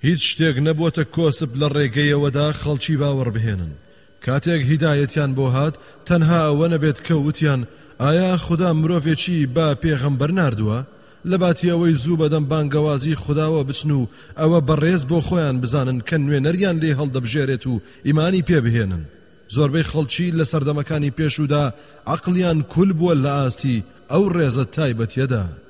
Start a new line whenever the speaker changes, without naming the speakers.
هیچ شتێک نەبووەتە کۆسب لە ڕێگەیەوەدا خەڵکی باوەڕ بهێنن کاتێک هیدایەتیان بۆ هات تەنها ئەوە نەبێت کە وتیان ئایا خدا مرۆڤێکی با پێغەمبەر ناردووە لە باتی ئەوەی زوو بەدەم بانگەوازی خداوە بچن و ئەوە بەڕێز بۆ خۆیان بزانن کە نوێنەریان لێ هەڵدەبژێرێت و ئیمانی پێبهێنن زۆربەی خەڵکی لە سەردەمەکانی پێشودا عەقڵیان کول بووە لە ئاستی ئەو ڕێزە تایبەتیەدا